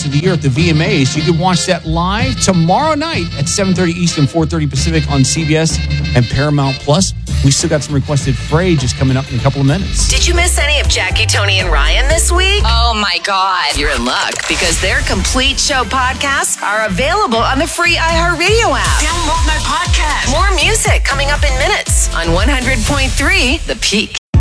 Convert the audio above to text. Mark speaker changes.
Speaker 1: Artist of the Year at the VMAs. You can watch that live tomorrow night at 7:30 Eastern, 4:30 Pacific on CBS and Paramount Plus. We still got some requested Fray just coming up in a couple of minutes.
Speaker 2: Did you miss any of Jackie, Tony, and Ryan this week?
Speaker 3: Oh my God.
Speaker 2: You're in luck because their complete show podcasts are available on the free iHeartRadio app.
Speaker 3: Download my podcast.
Speaker 2: More music coming up in minutes on 100.3 The Peak.